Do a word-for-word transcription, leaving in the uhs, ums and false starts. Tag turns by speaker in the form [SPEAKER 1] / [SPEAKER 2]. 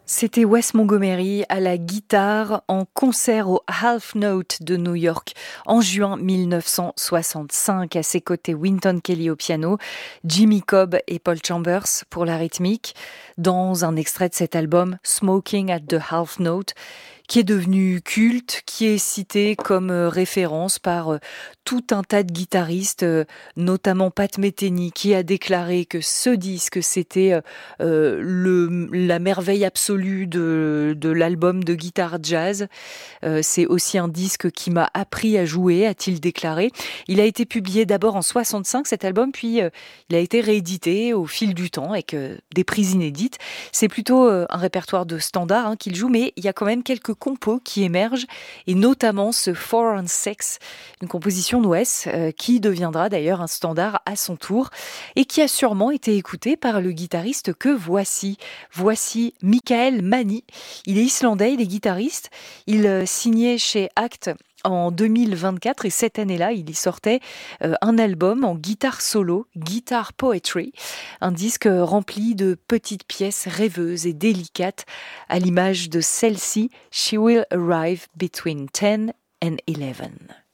[SPEAKER 1] C'était Wes Montgomery à la guitare en concert au Half Note de New York en juin mille neuf cent soixante-cinq. À ses côtés, Wynton Kelly au piano, Jimmy Cobb et Paul Chambers pour la rythmique. Dans un extrait de cet album, Smoking at the Half Note, qui est devenu culte, qui est cité comme euh, référence par euh, tout un tas de guitaristes, euh, notamment Pat Metheny, qui a déclaré que ce disque, c'était euh, euh, le, la merveille absolue de, de l'album de guitare jazz. Euh, c'est aussi un disque qui m'a appris à jouer, a-t-il déclaré. Il a été publié d'abord en soixante-cinq, cet album, puis euh, il a été réédité au fil du temps avec euh, des prises inédites. C'est plutôt euh, un répertoire de standards hein, qu'il joue, mais il y a quand même quelques compos qui émergent, et notamment ce Four on Six, une composition de Wes, euh, qui deviendra d'ailleurs un standard à son tour, et qui a sûrement été écouté par le guitariste que voici. Voici Mikael Manni. Il est islandais, il est guitariste. Il euh, signait chez Act en deux mille vingt-quatre et cette année-là, il y sortait euh, un album en guitare solo, Guitar Poetry, un disque rempli de petites pièces rêveuses et délicates à l'image de celle-ci, She Will Arrive Between ten and eleven.